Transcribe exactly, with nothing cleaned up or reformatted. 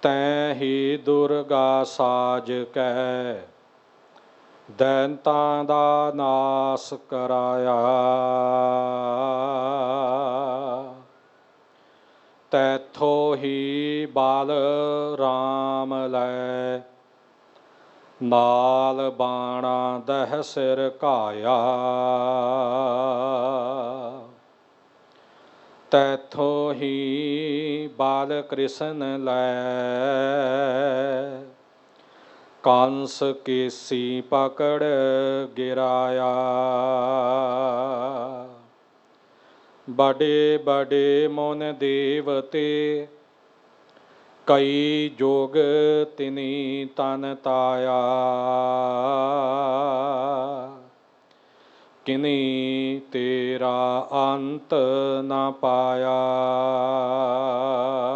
ਤੈਂ ਹੀ ਦੁਰਗਾ ਸਾਜ ਕੈ ਦੈਂਤਾਂ ਦਾ ਨਾਸ ਕਰਾਇਆ। ਤੈਥੋਂ ਹੀ ਬਾਲ ਰਾਮ ਲੈ ਨਾਲ ਬਾਣਾ ਦਹਿ ਸਿਰ ਘਾਇਆ। ਤੈਥੋਂ ਹੀ ਬਾਲ ਕ੍ਰਿਸ਼ਨ ਲੈ ਕੰਸ ਕੇਸੀ ਪਕੜ ਗਿਰਾਇਆ। ਬੜੇ ਬੜੇ ਮੁਨ ਦੇਵਤੇ ਕਈ ਜੋਗ ਤਿਨੀ ਤਨ ਤਾਇਆ। ਕਿਨੀ ਤੇਰਾ ਅੰਤ ਨਾ ਪਾਇਆ।